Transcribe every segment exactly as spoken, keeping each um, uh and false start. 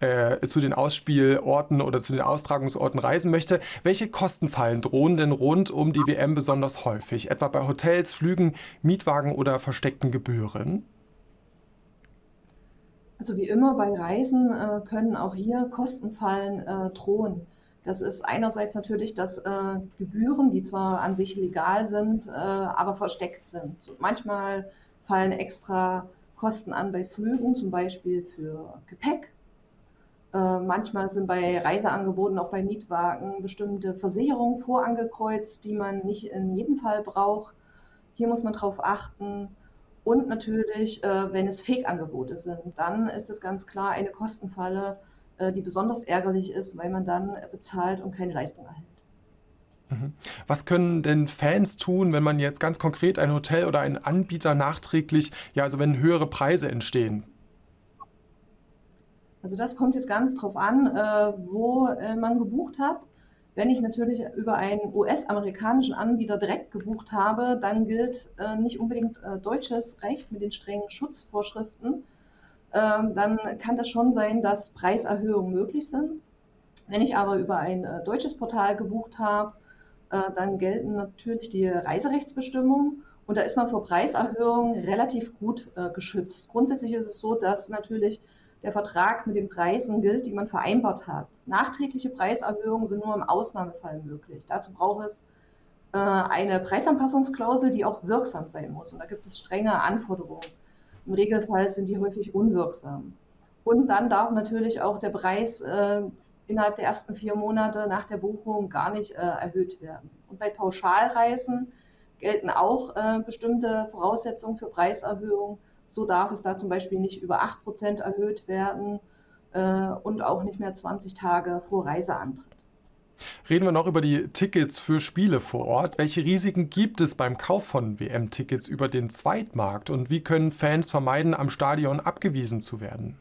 äh, zu den Ausspielorten oder zu den Austragungsorten reisen möchte. Welche Kostenfallen drohen denn rund um die W M besonders häufig? Etwa bei Hotels, Flügen, Mietwagen oder versteckten Gebühren? Also wie immer bei Reisen äh, können auch hier Kostenfallen äh, drohen. Das ist einerseits natürlich, dass äh, Gebühren, die zwar an sich legal sind, äh, aber versteckt sind. So, manchmal fallen extra Kosten an bei Flügen, zum Beispiel für Gepäck. Äh, manchmal sind bei Reiseangeboten, auch bei Mietwagen, bestimmte Versicherungen vorangekreuzt, die man nicht in jedem Fall braucht. Hier muss man drauf achten. Und natürlich, äh, wenn es Fake-Angebote sind, dann ist es ganz klar eine Kostenfalle, äh, die besonders ärgerlich ist, weil man dann bezahlt und keine Leistung erhält. Mhm. Was können denn Fans tun, wenn man jetzt ganz konkret ein Hotel oder einen Anbieter nachträglich, ja, also wenn höhere Preise entstehen? Also das kommt jetzt ganz drauf an, äh, wo äh, man gebucht hat. Wenn ich natürlich über einen U S-amerikanischen Anbieter direkt gebucht habe, dann gilt äh, nicht unbedingt äh, deutsches Recht mit den strengen Schutzvorschriften. Ähm, dann kann das schon sein, dass Preiserhöhungen möglich sind. Wenn ich aber über ein äh, deutsches Portal gebucht habe, äh, dann gelten natürlich die Reiserechtsbestimmungen und da ist man vor Preiserhöhungen relativ gut äh, geschützt. Grundsätzlich ist es so, dass natürlich der Vertrag mit den Preisen gilt, die man vereinbart hat. Nachträgliche Preiserhöhungen sind nur im Ausnahmefall möglich. Dazu braucht es äh, eine Preisanpassungsklausel, die auch wirksam sein muss. Und da gibt es strenge Anforderungen. Im Regelfall sind die häufig unwirksam. Und dann darf natürlich auch der Preis äh, innerhalb der ersten vier Monate nach der Buchung gar nicht äh, erhöht werden. Und bei Pauschalreisen gelten auch äh, bestimmte Voraussetzungen für Preiserhöhungen. So darf es da zum Beispiel nicht über acht Prozent erhöht werden äh, und auch nicht mehr zwanzig Tage vor Reiseantritt. Reden wir noch über die Tickets für Spiele vor Ort. Welche Risiken gibt es beim Kauf von W M-Tickets über den Zweitmarkt und wie können Fans vermeiden, am Stadion abgewiesen zu werden?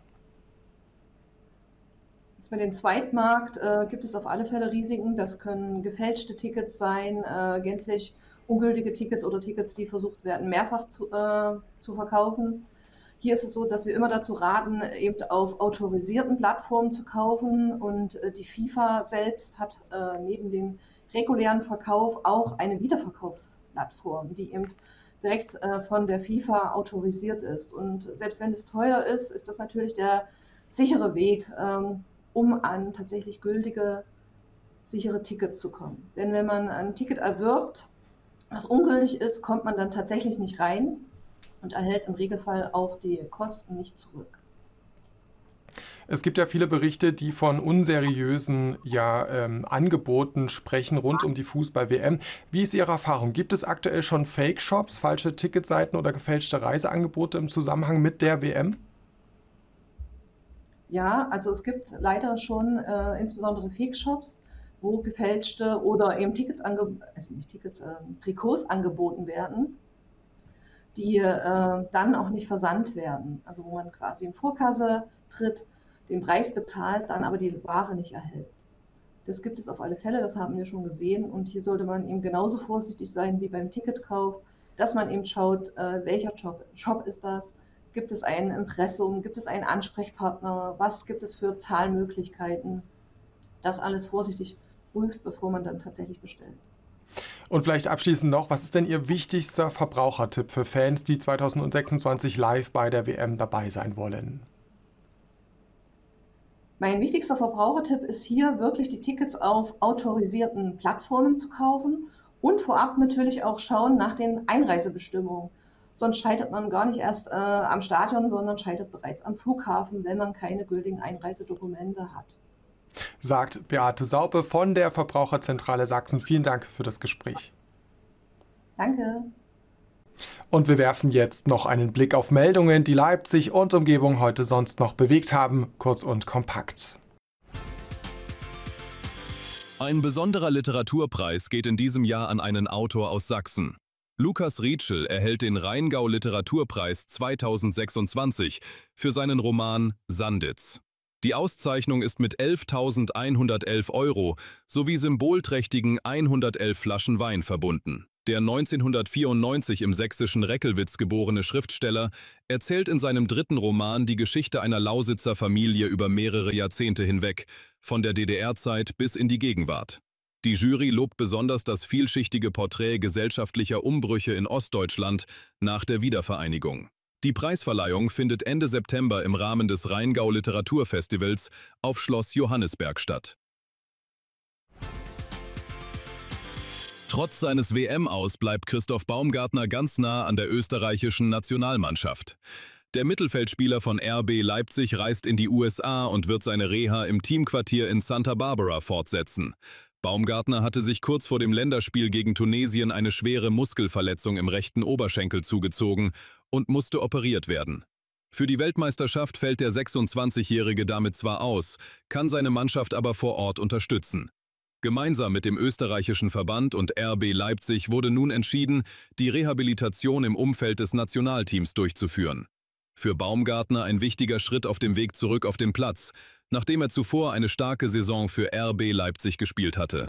Bei den Zweitmarkt äh, gibt es auf alle Fälle Risiken. Das können gefälschte Tickets sein, äh, gänzlich ungültige Tickets oder Tickets, die versucht werden, mehrfach zu, äh, zu verkaufen. Hier ist es so, dass wir immer dazu raten, eben auf autorisierten Plattformen zu kaufen. Und äh, die FIFA selbst hat äh, neben dem regulären Verkauf auch eine Wiederverkaufsplattform, die eben direkt äh, von der FIFA autorisiert ist. Und selbst wenn es teuer ist, ist das natürlich der sichere Weg, ähm, um an tatsächlich gültige, sichere Tickets zu kommen. Denn wenn man ein Ticket erwirbt, was ungültig ist, kommt man dann tatsächlich nicht rein und erhält im Regelfall auch die Kosten nicht zurück. Es gibt ja viele Berichte, die von unseriösen ja, ähm, Angeboten sprechen rund um die Fußball-W M. Wie ist Ihre Erfahrung? Gibt es aktuell schon Fake-Shops, falsche Ticketseiten oder gefälschte Reiseangebote im Zusammenhang mit der W M? Ja, also es gibt leider schon äh, insbesondere Fake-Shops, wo gefälschte oder eben Tickets, ange also nicht Tickets, äh, Trikots angeboten werden, die äh, dann auch nicht versandt werden. Also wo man quasi in Vorkasse tritt, den Preis bezahlt, dann aber die Ware nicht erhält. Das gibt es auf alle Fälle, das haben wir schon gesehen. Und hier sollte man eben genauso vorsichtig sein wie beim Ticketkauf, dass man eben schaut, äh, welcher Shop, Shop ist das, gibt es ein Impressum, gibt es einen Ansprechpartner, was gibt es für Zahlmöglichkeiten. Das alles vorsichtig prüft, bevor man dann tatsächlich bestellt. Und vielleicht abschließend noch, was ist denn Ihr wichtigster Verbrauchertipp für Fans, die zweitausendsechsundzwanzig live bei der W M dabei sein wollen? Mein wichtigster Verbrauchertipp ist hier wirklich die Tickets auf autorisierten Plattformen zu kaufen und vorab natürlich auch schauen nach den Einreisebestimmungen. Sonst scheitert man gar nicht erst äh, am Stadion, sondern scheitert bereits am Flughafen, wenn man keine gültigen Einreisedokumente hat. Sagt Beate Saupe von der Verbraucherzentrale Sachsen. Vielen Dank für das Gespräch. Danke. Und wir werfen jetzt noch einen Blick auf Meldungen, die Leipzig und Umgebung heute sonst noch bewegt haben, kurz und kompakt. Ein besonderer Literaturpreis geht in diesem Jahr an einen Autor aus Sachsen. Lukas Rietschel erhält den Rheingau-Literaturpreis zweitausendsechsundzwanzig für seinen Roman Sanditz. Die Auszeichnung ist mit elftausendeinhundertelf Euro sowie symbolträchtigen hundertelf Flaschen Wein verbunden. Der neunzehnhundertvierundneunzig im sächsischen Reckelwitz geborene Schriftsteller erzählt in seinem dritten Roman die Geschichte einer Lausitzer Familie über mehrere Jahrzehnte hinweg, von der D D R-Zeit bis in die Gegenwart. Die Jury lobt besonders das vielschichtige Porträt gesellschaftlicher Umbrüche in Ostdeutschland nach der Wiedervereinigung. Die Preisverleihung findet Ende September im Rahmen des Rheingau Literaturfestivals auf Schloss Johannisberg statt. Trotz seines W M-Aus bleibt Christoph Baumgartner ganz nah an der österreichischen Nationalmannschaft. Der Mittelfeldspieler von R B Leipzig reist in die U S A und wird seine Reha im Teamquartier in Santa Barbara fortsetzen. Baumgartner hatte sich kurz vor dem Länderspiel gegen Tunesien eine schwere Muskelverletzung im rechten Oberschenkel zugezogen und musste operiert werden. Für die Weltmeisterschaft fällt der sechsundzwanzigjährige damit zwar aus, kann seine Mannschaft aber vor Ort unterstützen. Gemeinsam mit dem österreichischen Verband und R B Leipzig wurde nun entschieden, die Rehabilitation im Umfeld des Nationalteams durchzuführen. Für Baumgartner ein wichtiger Schritt auf dem Weg zurück auf den Platz, nachdem er zuvor eine starke Saison für R B Leipzig gespielt hatte.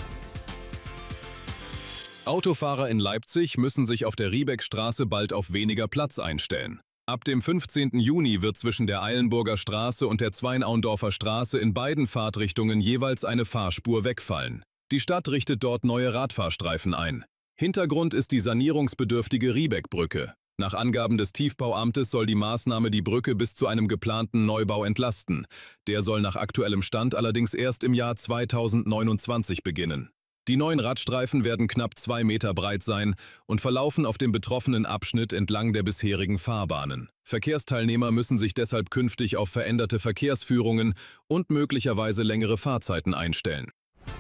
Autofahrer in Leipzig müssen sich auf der Riebeckstraße bald auf weniger Platz einstellen. Ab dem fünfzehnten Juni wird zwischen der Eilenburger Straße und der Zweinaundorfer Straße in beiden Fahrtrichtungen jeweils eine Fahrspur wegfallen. Die Stadt richtet dort neue Radfahrstreifen ein. Hintergrund ist die sanierungsbedürftige Riebeckbrücke. Nach Angaben des Tiefbauamtes soll die Maßnahme die Brücke bis zu einem geplanten Neubau entlasten. Der soll nach aktuellem Stand allerdings erst im Jahr zweitausendneunundzwanzig beginnen. Die neuen Radstreifen werden knapp zwei Meter breit sein und verlaufen auf dem betroffenen Abschnitt entlang der bisherigen Fahrbahnen. Verkehrsteilnehmer müssen sich deshalb künftig auf veränderte Verkehrsführungen und möglicherweise längere Fahrzeiten einstellen.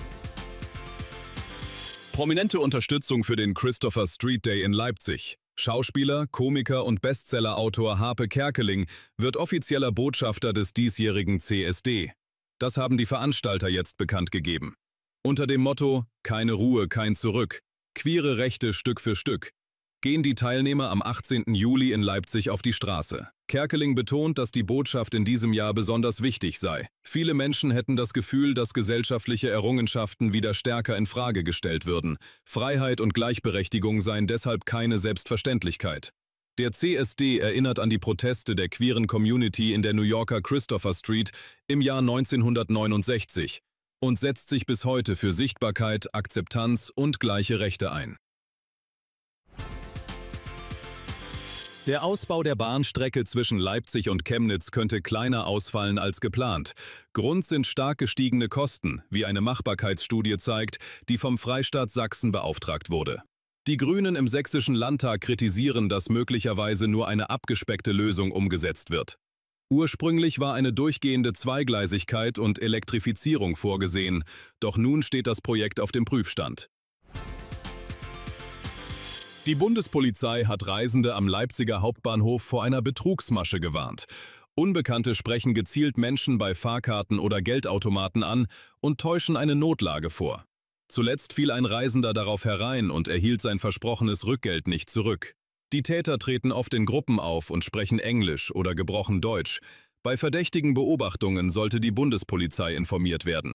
Prominente Unterstützung für den Christopher Street Day in Leipzig. Schauspieler, Komiker und Bestsellerautor Harpe Kerkeling wird offizieller Botschafter des diesjährigen C S D. Das haben die Veranstalter jetzt bekannt gegeben. Unter dem Motto »Keine Ruhe, kein Zurück, queere Rechte Stück für Stück« gehen die Teilnehmer am achtzehnten Juli in Leipzig auf die Straße. Kerkeling betont, dass die Botschaft in diesem Jahr besonders wichtig sei. Viele Menschen hätten das Gefühl, dass gesellschaftliche Errungenschaften wieder stärker in Frage gestellt würden. Freiheit und Gleichberechtigung seien deshalb keine Selbstverständlichkeit. Der C S D erinnert an die Proteste der queeren Community in der New Yorker Christopher Street im Jahr neunzehnhundertneunundsechzig und setzt sich bis heute für Sichtbarkeit, Akzeptanz und gleiche Rechte ein. Der Ausbau der Bahnstrecke zwischen Leipzig und Chemnitz könnte kleiner ausfallen als geplant. Grund sind stark gestiegene Kosten, wie eine Machbarkeitsstudie zeigt, die vom Freistaat Sachsen beauftragt wurde. Die Grünen im Sächsischen Landtag kritisieren, dass möglicherweise nur eine abgespeckte Lösung umgesetzt wird. Ursprünglich war eine durchgehende Zweigleisigkeit und Elektrifizierung vorgesehen, doch nun steht das Projekt auf dem Prüfstand. Die Bundespolizei hat Reisende am Leipziger Hauptbahnhof vor einer Betrugsmasche gewarnt. Unbekannte sprechen gezielt Menschen bei Fahrkarten oder Geldautomaten an und täuschen eine Notlage vor. Zuletzt fiel ein Reisender darauf herein und erhielt sein versprochenes Rückgeld nicht zurück. Die Täter treten oft in Gruppen auf und sprechen Englisch oder gebrochen Deutsch. Bei verdächtigen Beobachtungen sollte die Bundespolizei informiert werden.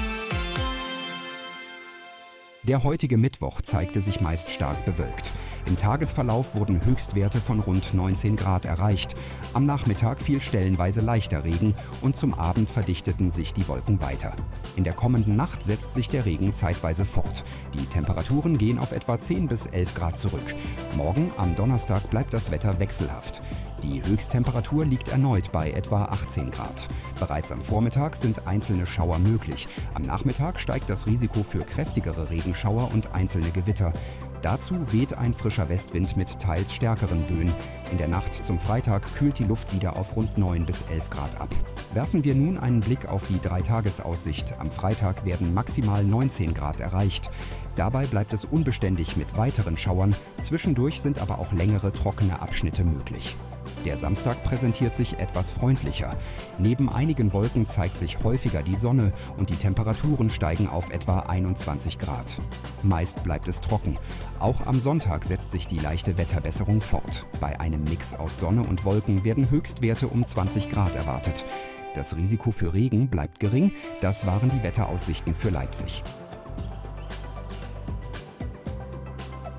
Der heutige Mittwoch zeigte sich meist stark bewölkt. Im Tagesverlauf wurden Höchstwerte von rund neunzehn Grad erreicht. Am Nachmittag fiel stellenweise leichter Regen und zum Abend verdichteten sich die Wolken weiter. In der kommenden Nacht setzt sich der Regen zeitweise fort. Die Temperaturen gehen auf etwa zehn bis elf Grad zurück. Morgen, am Donnerstag, bleibt das Wetter wechselhaft. Die Höchsttemperatur liegt erneut bei etwa achtzehn Grad. Bereits am Vormittag sind einzelne Schauer möglich. Am Nachmittag steigt das Risiko für kräftigere Regenschauer und einzelne Gewitter. Dazu weht ein frischer Westwind mit teils stärkeren Böen. In der Nacht zum Freitag kühlt die Luft wieder auf rund neun bis elf Grad ab. Werfen wir nun einen Blick auf die Dreitagesaussicht. Am Freitag werden maximal neunzehn Grad erreicht. Dabei bleibt es unbeständig mit weiteren Schauern. Zwischendurch sind aber auch längere trockene Abschnitte möglich. Der Samstag präsentiert sich etwas freundlicher. Neben einigen Wolken zeigt sich häufiger die Sonne und die Temperaturen steigen auf etwa einundzwanzig Grad. Meist bleibt es trocken. Auch am Sonntag setzt sich die leichte Wetterbesserung fort. Bei einem Mix aus Sonne und Wolken werden Höchstwerte um zwanzig Grad erwartet. Das Risiko für Regen bleibt gering. Das waren die Wetteraussichten für Leipzig.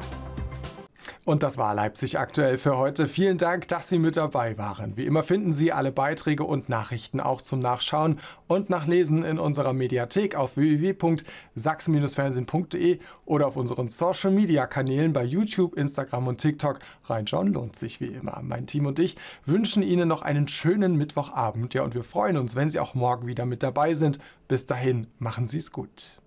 Und das war Leipzig aktuell für heute. Vielen Dank, dass Sie mit dabei waren. Wie immer finden Sie alle Beiträge und Nachrichten auch zum Nachschauen und Nachlesen in unserer Mediathek auf w w w punkt sachsen fernsehen punkt de oder auf unseren Social-Media-Kanälen bei YouTube, Instagram und TikTok. Reinschauen lohnt sich wie immer. Mein Team und ich wünschen Ihnen noch einen schönen Mittwochabend. Ja, und wir freuen uns, wenn Sie auch morgen wieder mit dabei sind. Bis dahin, machen Sie es gut.